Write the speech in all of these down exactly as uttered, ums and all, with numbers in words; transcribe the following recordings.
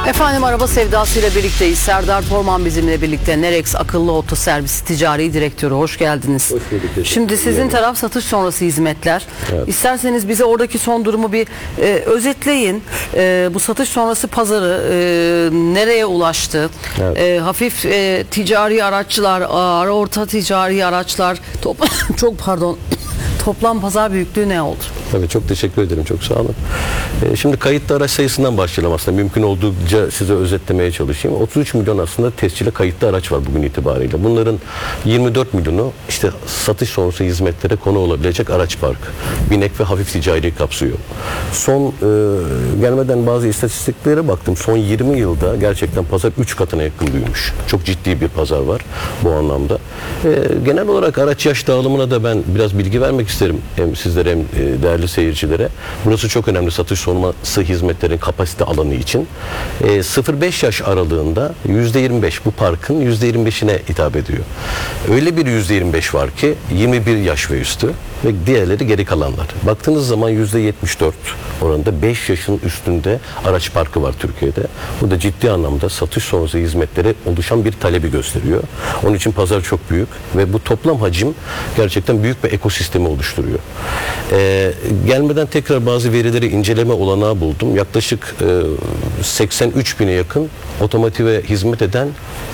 Efendim araba sevdasıyla birlikteyiz. Serdar Torman bizimle birlikte. Nerex Akıllı Otoservis Ticari Direktörü. Hoş geldiniz. Hoş bulduk. Şimdi sizin taraf satış sonrası hizmetler. Evet. İsterseniz bize oradaki son durumu bir e, özetleyin. E, bu satış sonrası pazarı e, nereye ulaştı? Evet. E, hafif e, ticari araçlar, ağır orta ticari araçlar, top, çok pardon. Toplam pazar büyüklüğü ne oldu? Tabii çok teşekkür ederim. Çok sağ olun. Ee, şimdi kayıtlı araç sayısından başlayalım aslında. Mümkün olduğunca size özetlemeye çalışayım. otuz üç milyon aslında tescilli kayıtlı araç var bugün itibariyle. Bunların yirmi dört milyonu işte satış sonrası hizmetlere konu olabilecek araç parkı. Binek ve hafif ticari kapsıyor. Son e, gelmeden bazı istatistiklere baktım. Son yirmi yılda gerçekten pazar üç katına yakın büyümüş. Çok ciddi bir pazar var bu anlamda. E, genel olarak araç yaş dağılımına da ben biraz bilgi vermek isterim. Hem sizlere hem e, değerli seyircilere. Burası çok önemli satış sonrası hizmetlerin kapasite alanı için. E, sıfır beş yaş aralığında yüzde yirmi beş bu parkın yüzde yirmi beşine hitap ediyor. Öyle bir yüzde yirmi beş var ki yirmi bir yaş ve üstü ve diğerleri geri kalanlar. Baktığınız zaman yüzde yetmiş dört oranında beş yaşın üstünde araç parkı var Türkiye'de. Bu da ciddi anlamda satış sonrası hizmetlere oluşan bir talebi gösteriyor. Onun için pazar çok büyük ve bu toplam hacim gerçekten büyük bir ekosistemi oluşturuyor. Ee, gelmeden tekrar bazı verileri inceleme olanağı buldum. Yaklaşık e, seksen üç bine yakın otomotive hizmet eden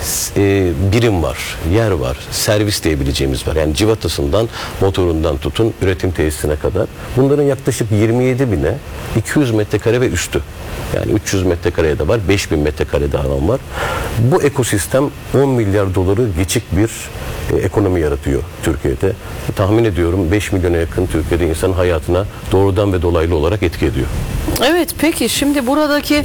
e, birim var, yer var, servis diyebileceğimiz var. Yani civatasından, motorundan tutun, üretim tesisine kadar. Bunların yaklaşık yirmi yedi bine iki yüz metrekare ve üstü. Yani üç yüz metrekareye de var, beş bin metrekarede alan var. Bu ekosistem on milyar doları geçik bir e, ekonomi yaratıyor Türkiye'de. Tahmin ediyorum beş milyona yakın Türkiye'de insan hayatına doğrudan ve dolaylı olarak etki ediyor. Evet, peki şimdi buradaki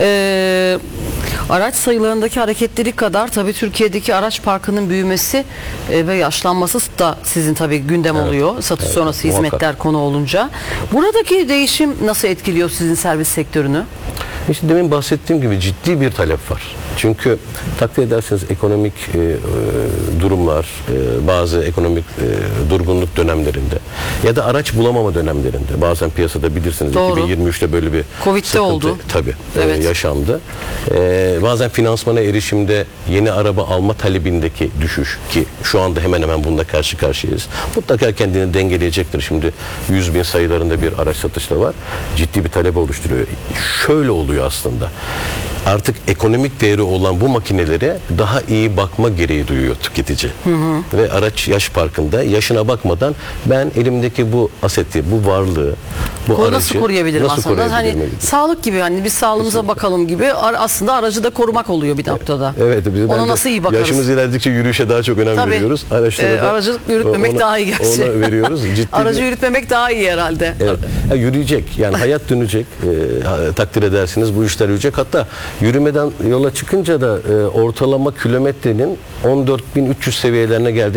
e, araç sayılarındaki hareketleri kadar tabii Türkiye'deki araç parkının büyümesi e, ve yaşlanması da sizin tabii gündem Evet, oluyor. Satış evet, sonrası muhakkak. hizmetler konu olunca. Buradaki değişim nasıl etkiliyor sizin servis sektörünü? İşte demin bahsettiğim gibi ciddi bir talep var. Çünkü takdir ederseniz ekonomik e, e, durumlar, e, bazı ekonomik e, durgunluk dönemlerinde ya da araç bulamama dönemlerinde bazen piyasada bilirsiniz Doğru. iki bin yirmi üçte böyle bir Covid'de sıkıntı oldu. tabii Evet. e, yaşandı. E, bazen finansmana erişimde yeni araba alma talebindeki düşüş ki şu anda hemen hemen bununla karşı karşıyayız. Mutlaka kendini dengeleyecektir. Şimdi yüz bin sayılarında bir araç satışta var. Ciddi bir talep oluşturuyor. Şöyle oluyor aslında. Artık ekonomik değeri olan bu makinelere daha iyi bakma gereği duyuyor tüketici. Hı hı. Ve araç yaş parkında yaşına bakmadan ben elimdeki bu aseti, bu varlığı, bu Bunu aracı nasıl koruyabilirim nasıl aslında? Hani koruyabilirim? sağlık gibi, hani biz sağlığımıza Kesinlikle. bakalım gibi aslında aracı da korumak oluyor bir noktada. Evet, biz Ona bence nasıl iyi bakarız? yaşımız ilerledikçe yürüyüşe daha çok önem Tabii. veriyoruz. Araçlara Ee, da aracı yürütmemek ona, daha iyi gerçi. Ona veriyoruz. Ciddi Aracı bir- yürütmemek daha iyi herhalde. Evet. Ya yürüyecek. Yani hayat dönecek. E, takdir edersiniz bu işler yürüyecek. Hatta yürümeden yola çıkınca da e, ortalama kilometrenin on dört bin üç yüz seviyelerine geldi.